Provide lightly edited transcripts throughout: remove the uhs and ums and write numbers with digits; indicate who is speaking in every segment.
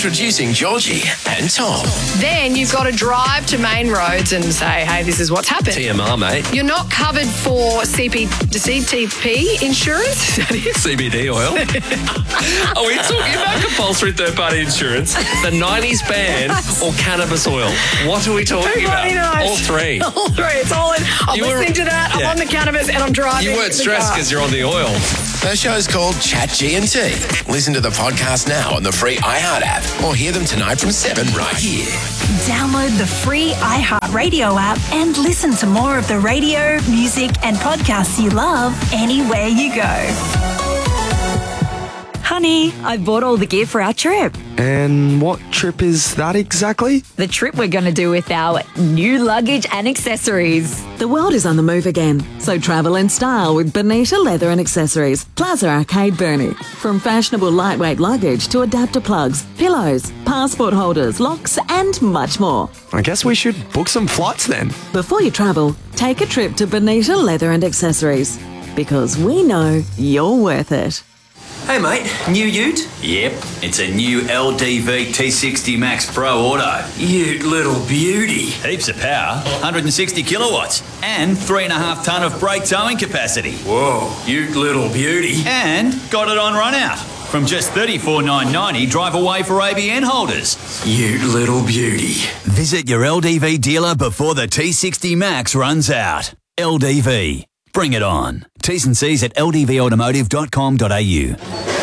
Speaker 1: Introducing Georgie and Tom.
Speaker 2: Then you've got to drive to main roads and say, hey, this is what's happened.
Speaker 1: TMR, mate.
Speaker 2: You're not covered for CTP insurance?
Speaker 1: CBD oil. Are we talking about compulsory third-party insurance, the 90s ban, or cannabis oil? What are we talking about?
Speaker 2: Knows.
Speaker 1: All three.
Speaker 2: All three. It's all in. I'm listening to that. I'm on the cannabis and I'm driving.
Speaker 1: You weren't stressed because you're on the oil. The show's called Chat G&T. Listen to the podcast now on the free iHeart app or hear them tonight from 7 right here.
Speaker 3: Download the free iHeartRadio app and listen to more of the radio, music and podcasts you love anywhere you go. Honey, I bought all the gear for our trip.
Speaker 4: And what trip is that exactly?
Speaker 3: The trip we're going to do with our new luggage and accessories.
Speaker 5: The world is on the move again, so travel in style with Bonita Leather and Accessories, Plaza Arcade Burnie. From fashionable lightweight luggage to adapter plugs, pillows, passport holders, locks and much more.
Speaker 4: I guess we should book some flights then.
Speaker 5: Before you travel, take a trip to Bonita Leather and Accessories, because we know you're worth it.
Speaker 6: Hey mate, new ute?
Speaker 7: Yep, it's a new LDV T60 Max Pro Auto.
Speaker 6: Ute little beauty.
Speaker 7: Heaps of power, 160 kilowatts, and 3.5 tonne of brake towing capacity.
Speaker 6: Whoa, ute little beauty.
Speaker 7: And got it on run out. From just $34,990 drive away for ABN holders.
Speaker 6: Ute little beauty.
Speaker 7: Visit your LDV dealer before the T60 Max runs out. LDV. Bring it on. T's and C's at ldvautomotive.com.au.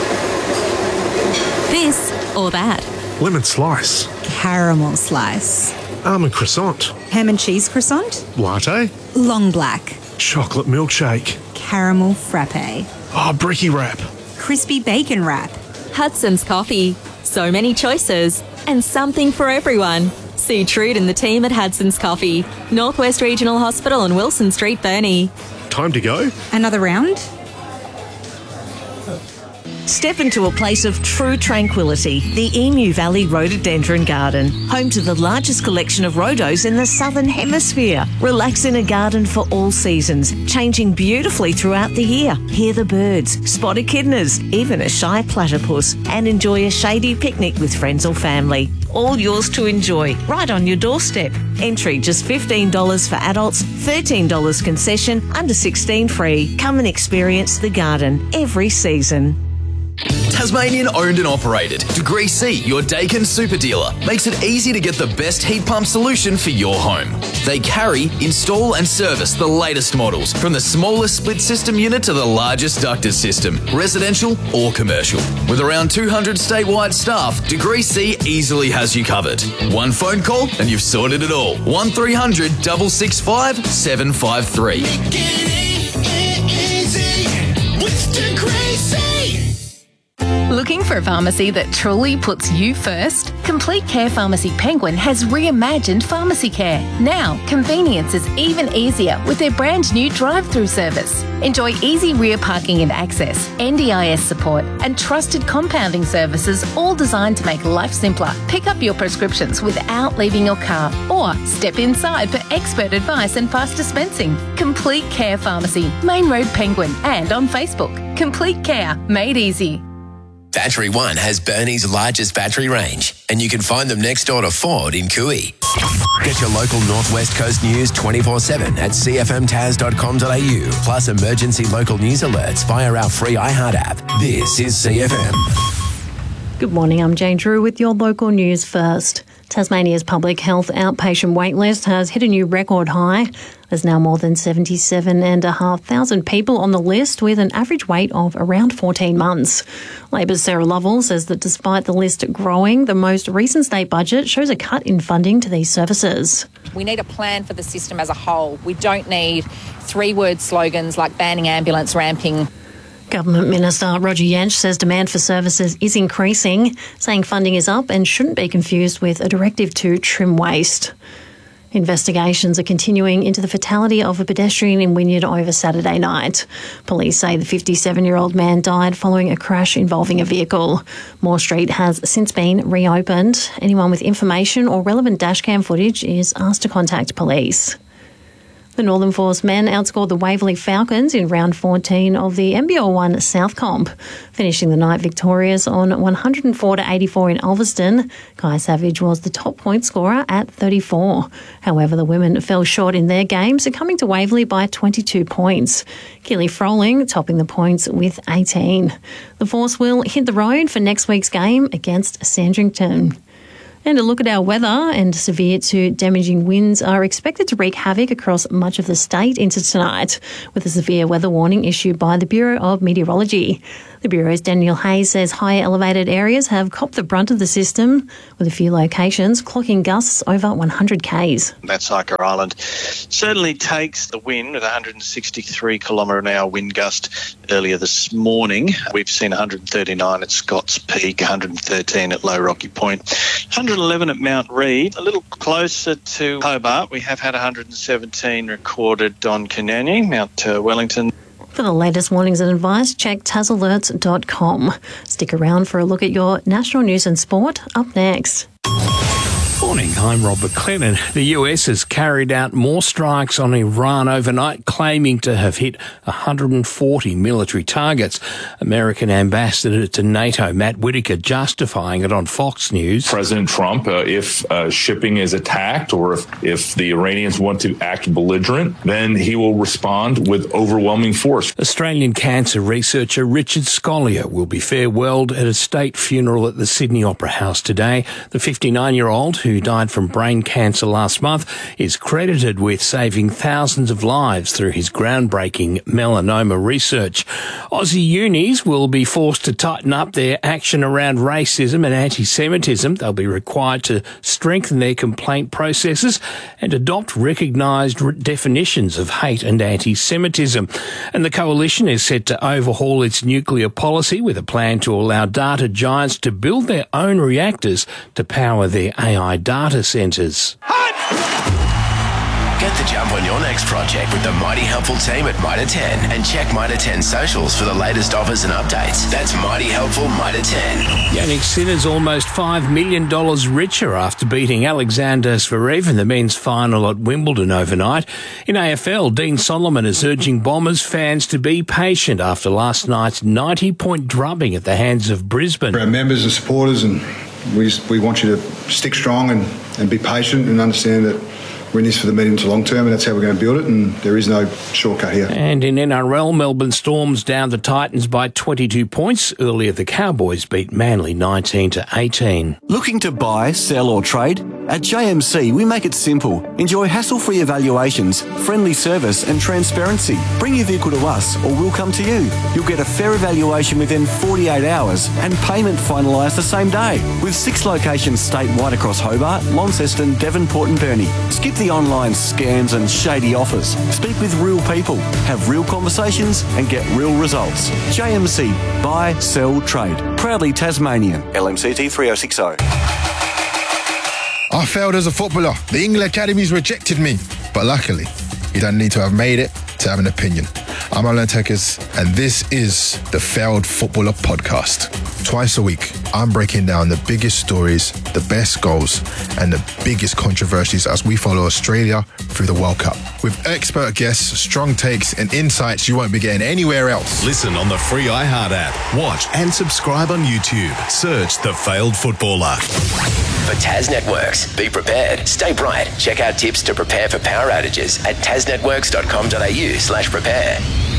Speaker 8: This or that.
Speaker 9: Lemon slice.
Speaker 8: Caramel slice.
Speaker 9: Almond croissant.
Speaker 8: Ham and cheese croissant.
Speaker 9: Latte.
Speaker 8: Long black.
Speaker 9: Chocolate milkshake.
Speaker 8: Caramel frappe.
Speaker 9: Oh, bricky wrap.
Speaker 8: Crispy bacon wrap.
Speaker 10: Hudson's Coffee. So many choices and something for everyone. See Trude and the team at Hudson's Coffee, Northwest Regional Hospital on Wilson Street, Burnie.
Speaker 9: Time to go?
Speaker 8: Another round?
Speaker 11: Step into a place of true tranquility, the Emu Valley Rhododendron Garden, home to the largest collection of rhodos in the Southern Hemisphere. Relax in a garden for all seasons, changing beautifully throughout the year. Hear the birds, spot echidnas, even a shy platypus, and enjoy a shady picnic with friends or family. All yours to enjoy, right on your doorstep. Entry just $15 for adults, $13 concession, under 16 free. Come and experience the garden every season.
Speaker 12: Tasmanian owned and operated. Degree C, your Dakin super dealer, makes it easy to get the best heat pump solution for your home. They carry, install and service the latest models, from the smallest split system unit to the largest ducted system, residential or commercial. With around 200 statewide staff, Degree C easily has you covered. One phone call and you've sorted it all. 1300 665 753.
Speaker 13: Make it easy with Degree C.
Speaker 14: Looking for a pharmacy that truly puts you first? Complete Care Pharmacy Penguin has reimagined pharmacy care. Now, convenience is even easier with their brand new drive-through service. Enjoy easy rear parking and access, NDIS support, and trusted compounding services, all designed to make life simpler. Pick up your prescriptions without leaving your car, or step inside for expert advice and fast dispensing. Complete Care Pharmacy, Main Road Penguin, and on Facebook. Complete Care, made easy.
Speaker 1: Battery One has Burnie's largest battery range, and you can find them next door to Ford in Cooey. Get your local Northwest Coast news 24/7 at cfmtas.com.au, plus emergency local news alerts via our free iHeart app. This is CFM.
Speaker 15: Good morning, I'm Jane Drew with your local news first. Tasmania's public health outpatient waitlist has hit a new record high. There's now more than 77,500 people on the list, with an average wait of around 14 months. Labor's Sarah Lovell says that despite the list growing, the most recent state budget shows a cut in funding to these services.
Speaker 16: We need a plan for the system as a whole. We don't need three-word slogans like banning ambulance ramping.
Speaker 15: Government Minister Roger Yench says demand for services is increasing, saying funding is up and shouldn't be confused with a directive to trim waste. Investigations are continuing into the fatality of a pedestrian in Wynyard over Saturday night. Police say the 57-year-old man died following a crash involving a vehicle. Moore Street has since been reopened. Anyone with information or relevant dashcam footage is asked to contact police. The Northern Force men outscored the Waverley Falcons in round 14 of the NBL 1 South Comp, finishing the night victorious on 104-84 in Ulverston. Kai Savage was the top point scorer at 34. However, the women fell short in their game, succumbing to Waverley by 22 points. Keely Froling topping the points with 18. The Force will hit the road for next week's game against Sandrington. And a look at our weather, and severe to damaging winds are expected to wreak havoc across much of the state into tonight, with a severe weather warning issued by the Bureau of Meteorology. The Bureau's Daniel Hayes says higher elevated areas have copped the brunt of the system, with a few locations clocking gusts over 100 k's.
Speaker 17: That Cycler Island certainly takes the wind with 163 km/h wind gust earlier this morning. We've seen 139 at Scott's Peak, 113 at Low Rocky Point, 111 at Mount Reid. A little closer to Hobart, we have had 117 recorded on Cananea, Mount Wellington.
Speaker 15: For the latest warnings and advice, check tasalerts.com. Stick around for a look at your national news and sport up next.
Speaker 18: Morning, I'm Robert Clinton. The US has carried out more strikes on Iran overnight, claiming to have hit 140 military targets. American ambassador to NATO, Matt Whitaker, justifying it on Fox News.
Speaker 19: President Trump, if shipping is attacked or if the Iranians want to act belligerent, then he will respond with overwhelming force.
Speaker 18: Australian cancer researcher Richard Scolyer will be farewelled at a state funeral at the Sydney Opera House today. The 59-year-old, who died from brain cancer last month, is credited with saving thousands of lives through his groundbreaking melanoma research. Aussie unis will be forced to tighten up their action around racism and anti-Semitism. They'll be required to strengthen their complaint processes and adopt recognised definitions of hate and anti-Semitism. And the coalition is set to overhaul its nuclear policy with a plan to allow data giants to build their own reactors to power their AI data centres.
Speaker 1: Get the jump on your next project with the Mighty Helpful team at Mitre 10 and check Mitre 10 socials for the latest offers and updates. That's Mighty Helpful Mitre 10.
Speaker 18: Jannik Sinner's almost $5 million richer after beating Alexander Zverev in the men's final at Wimbledon overnight. In AFL, Dean Solomon is urging Bombers fans to be patient after last night's 90-point drubbing at the hands of Brisbane.
Speaker 20: For our members and supporters, and we want you to stick strong and be patient and understand that we're in this for the medium to long term, and that's how we're going to build it, and there is no shortcut here.
Speaker 18: And in NRL, Melbourne Storms down the Titans by 22 points. Earlier, the Cowboys beat Manly 19-18.
Speaker 21: Looking to buy, sell or trade? At JMC, we make it simple. Enjoy hassle-free evaluations, friendly service and transparency. Bring your vehicle to us or we'll come to you. You'll get a fair evaluation within 48 hours and payment finalised the same day. With 6 locations statewide across Hobart, Launceston, Devonport and Burnie. Skip the online scams and shady offers. Speak with real people, have real conversations and get real results. JMC, buy, sell, trade. Proudly Tasmanian. LMCT 3060.
Speaker 22: I failed as a footballer. The England academies rejected me. But luckily, you don't need to have made it to have an opinion. I'm Alan Tekers, and this is the Failed Footballer Podcast. Twice a week, I'm breaking down the biggest stories, the best goals, and the biggest controversies as we follow Australia through the World Cup. With expert guests, strong takes, and insights you won't be getting anywhere else.
Speaker 23: Listen on the free iHeart app. Watch and subscribe on YouTube. Search The Failed Footballer.
Speaker 1: For Tas Networks, be prepared, stay bright. Check out tips to prepare for power outages at tasnetworks.com.au/prepare.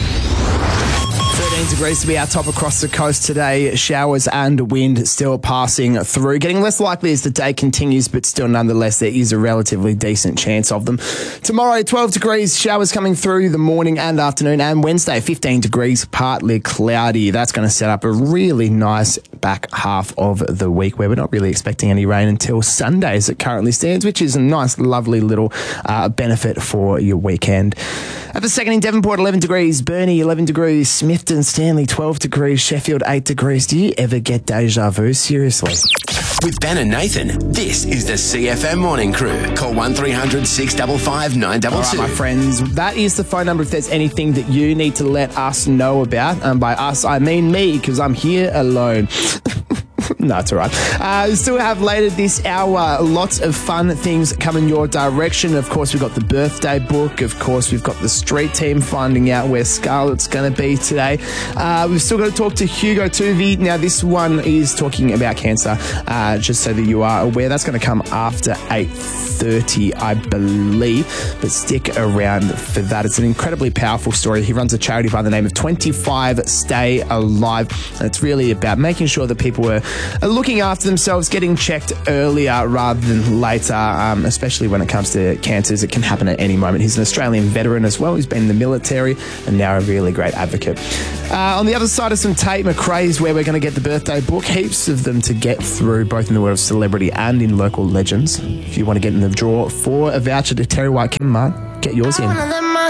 Speaker 24: 13 degrees to be our top across the coast today. Showers and wind still passing through. Getting less likely as the day continues, but still nonetheless there is a relatively decent chance of them. Tomorrow, 12 degrees, showers coming through the morning and afternoon. And Wednesday, 15 degrees, partly cloudy. That's going to set up a really nice back half of the week where we're not really expecting any rain until Sunday as it currently stands, which is a nice, lovely little benefit for your weekend. At the second in Devonport, 11 degrees. Burnie, 11 degrees. Smithton, Stanley, 12 degrees. Sheffield, 8 degrees. Do you ever get deja vu? Seriously.
Speaker 1: With Ben and Nathan, this is the CFM Morning Crew. Call 1300 655 922.
Speaker 24: All right, my friends, that is the phone number if there's anything that you need to let us know about. And by us, I mean me, because I'm here alone. No, it's all right. We still have later this hour lots of fun things coming your direction. Of course, we've got the birthday book. Of course, we've got the street team finding out where Scarlett's going to be today. We've still got to talk to Hugo Tuvey. Now, this one is talking about cancer, just so that you are aware. That's going to come after 8:30, I believe. But stick around for that. It's an incredibly powerful story. He runs a charity by the name of 25 Stay Alive. And it's really about making sure that people are looking after themselves, getting checked earlier rather than later, especially when it comes to cancers. It can happen at any moment. He's an Australian veteran as well. He's been in the military and now a really great advocate. On the other side of some Tate McRae is where we're going to get the birthday book. Heaps of them to get through, both in the world of celebrity and in local legends. If you want to get in the draw for a voucher to Terry White Kinmark, get yours in.